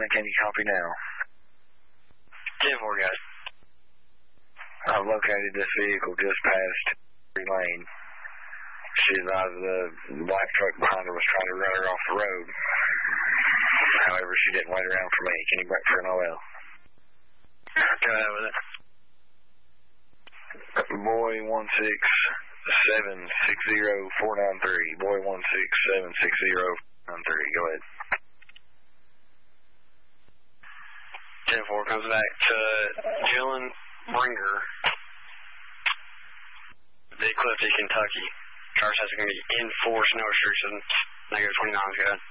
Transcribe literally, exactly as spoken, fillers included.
can you copy now? ten four, guys. I've located this vehicle just past Tree Lane. She advised the black truck behind her was trying to run her off the road. However, she didn't wait around for me. Can you wait for an O L? Go ahead with it. Boy one six seven six zero four nine three. Boy one six seven six zero four nine three. Go ahead. ten four comes back to Jillian Bringer, Big Clifty, Kentucky. Car says it's going to be enforced, no restrictions. Negative twenty-nine, go ahead.